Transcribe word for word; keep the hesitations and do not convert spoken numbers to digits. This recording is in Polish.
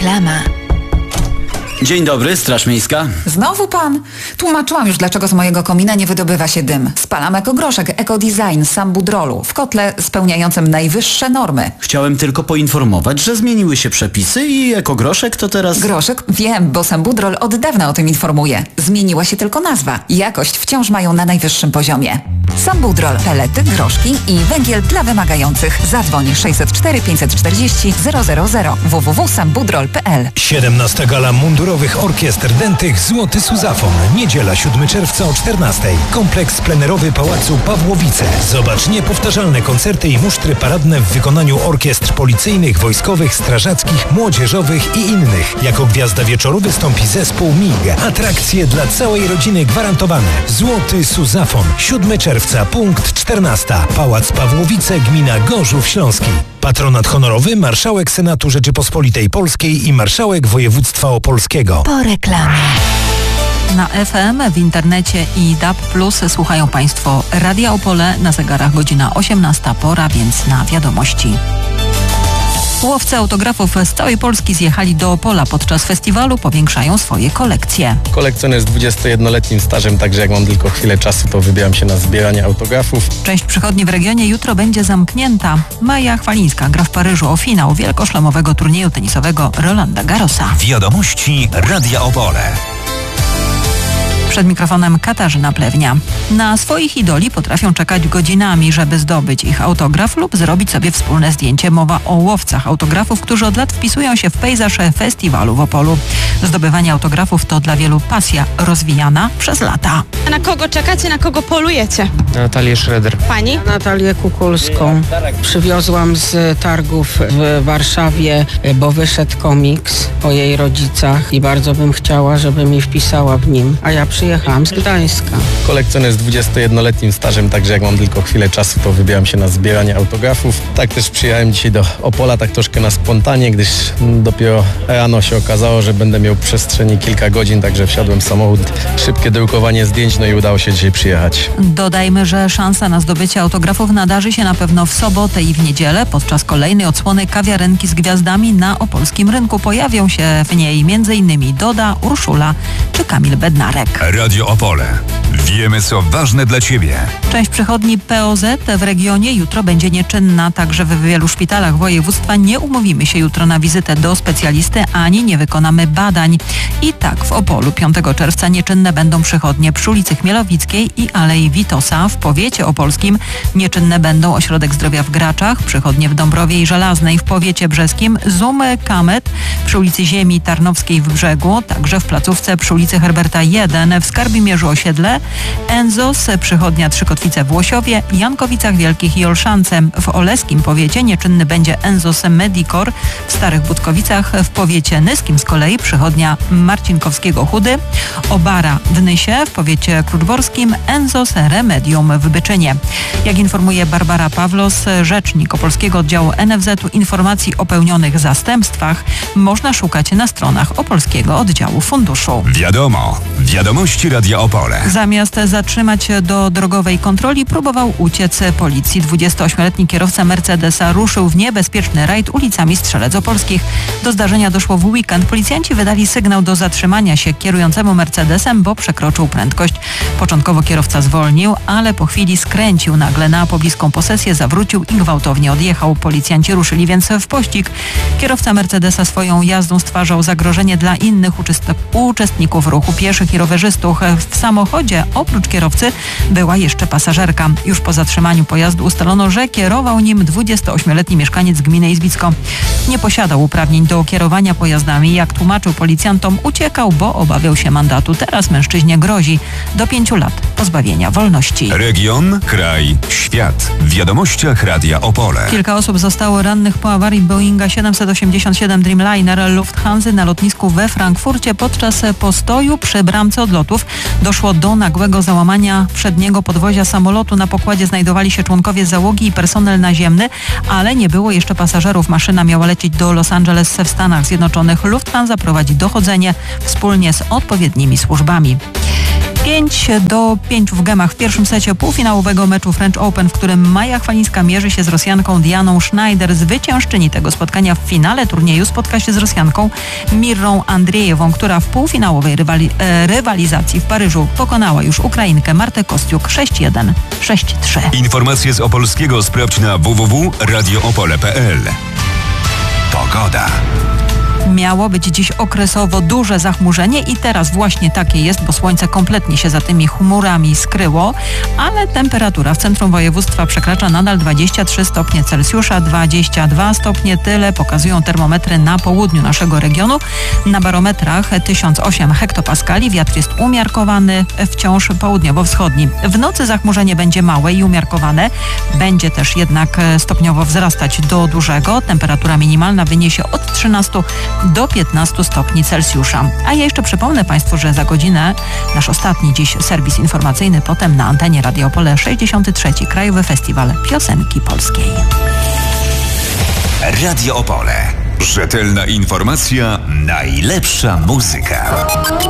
Reklama. Dzień dobry, Straż Miejska. Znowu pan? Tłumaczyłam już, dlaczego z mojego komina nie wydobywa się dym. Spalam ekogroszek Ecodesign z Sambudrolu w kotle spełniającym najwyższe normy. Chciałem tylko poinformować, że zmieniły się przepisy i ekogroszek to teraz... Groszek? Wiem, bo Sambudrol od dawna o tym informuje. Zmieniła się tylko nazwa. Jakość wciąż mają na najwyższym poziomie. Sambudrol, pelety, groszki i węgiel dla wymagających. Zadzwoń sześćset cztery pięćset czterdzieści zero zero zero w w w kropka sambudrol kropka p l. siedemnasta Gala Mundurowych Orkiestr Dętych Złoty Suzafon. Niedziela siódmego czerwca o czternastej. Kompleks plenerowy Pałacu Pawłowice. Zobacz niepowtarzalne koncerty i musztry paradne w wykonaniu orkiestr policyjnych, wojskowych, strażackich, młodzieżowych i innych. Jako gwiazda wieczoru wystąpi zespół M I G. Atrakcje dla całej rodziny gwarantowane. Złoty Suzafon. siódmego czerwca, punkt czternasta. Pałac Pawłowice, gmina Gorzów Śląski. Patronat honorowy Marszałek Senatu Rzeczypospolitej Polskiej i Marszałek Województwa Opolskiego. Po reklamie. Na F M, w internecie i D A B plus słuchają Państwo Radia Opole. Na zegarach godzina osiemnasta, pora więc na wiadomości. Łowcy autografów z całej Polski zjechali do Opola podczas festiwalu, powiększają swoje kolekcje. Kolekcjoner z dwudziestojednoletnim stażem, także jak mam tylko chwilę czasu, to wybieram się na zbieranie autografów. Część przychodni w regionie jutro będzie zamknięta. Maja Chwalińska gra w Paryżu o finał wielkoszlemowego turnieju tenisowego Rolanda Garrosa. Wiadomości Radia Opole. Przed mikrofonem Katarzyna Plewnia. Na swoich idoli potrafią czekać godzinami, żeby zdobyć ich autograf lub zrobić sobie wspólne zdjęcie. Mowa o łowcach autografów, którzy od lat wpisują się w pejzaż festiwalu w Opolu. Zdobywanie autografów to dla wielu pasja rozwijana przez lata. Na kogo czekacie, na kogo polujecie? Natalię Schroeder. Pani? Natalię Kukulską. Przywiozłam z targów w Warszawie, bo wyszedł komiks o jej rodzicach i bardzo bym chciała, żeby mi wpisała w nim. A ja przyjechałam z Gdańska. Kolekcjoner z dwudziestojednoletnim stażem, także jak mam tylko chwilę czasu, to wybieram się na zbieranie autografów. Tak też przyjechałem dzisiaj do Opola, tak troszkę na spontanie, gdyż dopiero rano się okazało, że będę miał przestrzeni kilka godzin, także wsiadłem w samochód. Szybkie drukowanie zdjęć, no i udało się dzisiaj przyjechać. Dodajmy, że szansa na zdobycie autografów nadarzy się na pewno w sobotę i w niedzielę. Podczas kolejnej odsłony kawiarenki z gwiazdami na opolskim rynku pojawią się w niej m.in. Doda, Urszula czy Kamil Bednarek. Radio Opole. Wiemy, co ważne dla Ciebie. Część przychodni P O Z w regionie jutro będzie nieczynna. Także w wielu szpitalach województwa nie umówimy się jutro na wizytę do specjalisty, ani nie wykonamy badań. I tak w Opolu piątego czerwca nieczynne będą przychodnie przy ulicy Chmielowickiej i Alei Witosa. W powiecie opolskim nieczynne będą Ośrodek Zdrowia w Graczach, przychodnie w Dąbrowie i Żelaznej, w powiecie brzeskim Zoom Kamet przy ulicy Ziemi Tarnowskiej w Brzegu, także w placówce przy ulicy Herberta jeden, w Skarbimierzu Osiedle, Enzos, przychodnia Trzy Kotwice w Łosiowie, Jankowicach Wielkich i Olszance. W oleskim powiecie nieczynny będzie Enzos Medicor, w Starych Budkowicach, w powiecie nyskim z kolei przychodnia Marcinkowskiego Chudy, Obara w Nysie, w powiecie kluczborskim Enzos Remedium w Byczynie. Jak informuje Barbara Pawlos, rzecznik opolskiego oddziału N F Z-u, informacji o pełnionych zastępstwach można szukać na stronach opolskiego oddziału funduszu. Wiadomo. Wiadomości Radia Opole. Zamiast zatrzymać do drogowej kontroli, próbował uciec policji. dwudziestoośmioletni kierowca Mercedesa ruszył w niebezpieczny rajd ulicami Strzelec Opolskich. Do zdarzenia doszło w weekend. Policjanci wydali sygnał do zatrzymania się kierującemu Mercedesem, bo przekroczył prędkość. Początkowo kierowca zwolnił, ale po chwili skręcił nagle na pobliską posesję, zawrócił i gwałtownie odjechał. Policjanci ruszyli więc w pościg. Kierowca Mercedesa swoją jazdą stwarzał zagrożenie dla innych uczestników ruchu pieszych i rowerzystów. W samochodzie oprócz kierowcy była jeszcze pasażerka. Już po zatrzymaniu pojazdu ustalono, że kierował nim dwudziestoośmioletni mieszkaniec gminy Izbicko. Nie posiadał uprawnień do kierowania pojazdami. Jak tłumaczył policjantom, uciekał, bo obawiał się mandatu. Teraz mężczyźnie grozi do pięciu lat pozbawienia wolności. Region, kraj, świat. W wiadomościach Radia Opole. Kilka osób zostało rannych po awarii Boeinga siedemset osiemdziesiąt siedem Dreamliner Lufthansa na lotnisku we Frankfurcie. Podczas postoju przy bramce odlotów doszło do nagłego załamania przedniego podwozia samolotu. Na pokładzie znajdowali się członkowie załogi i personel naziemny, ale nie było jeszcze pasażerów. Maszyna miała lecieć do Los Angeles w Stanach Zjednoczonych. Lufthansa prowadzi dochodzenie wspólnie z odpowiednimi służbami. pięć do pięciu w gemach w pierwszym secie półfinałowego meczu French Open, w którym Maja Chwalińska mierzy się z Rosjanką Dianą Schneider. Zwyciężczyni tego spotkania w finale turnieju spotka się z Rosjanką Mirrą Andrzejewą, która w półfinałowej rywali- e, rywalizacji w Paryżu pokonała już Ukrainkę Martę Kostiuk sześć jeden, sześć trzy. Informacje z Opolskiego sprawdź na w w w kropka radio opole kropka p l. Pogoda. Miało być dziś okresowo duże zachmurzenie i teraz właśnie takie jest, bo słońce kompletnie się za tymi chmurami skryło, ale temperatura w centrum województwa przekracza nadal dwadzieścia trzy stopnie Celsjusza, dwadzieścia dwa stopnie, tyle pokazują termometry na południu naszego regionu. Na barometrach tysiąc osiem hektopaskali, wiatr jest umiarkowany, wciąż południowo-wschodni. W nocy zachmurzenie będzie małe i umiarkowane, będzie też jednak stopniowo wzrastać do dużego. Temperatura minimalna wyniesie od trzynastu do piętnastu stopni Celsjusza. A ja jeszcze przypomnę Państwu, że za godzinę nasz ostatni dziś serwis informacyjny, potem na antenie Radio Opole sześćdziesiąty trzeci Krajowy Festiwal Piosenki Polskiej. Radio Opole. Rzetelna informacja, najlepsza muzyka.